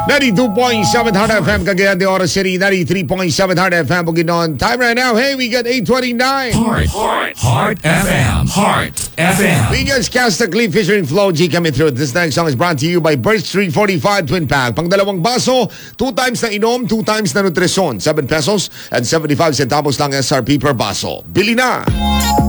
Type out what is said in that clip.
92.7 Heart FM, Cagayan de Oro City. 93.7 Heart FM, Bukidnon. Time right now, hey, we got 8:29. Heart FM. Heart FM. We just cast a clean featuring Flo G coming through. This next song is brought to you by Birch 345 Twin Pack. Pang dalawang baso, 2 times na inom, 2 times na nutrisyon. 7 pesos and 75 centavos lang SRP per baso. Bili na!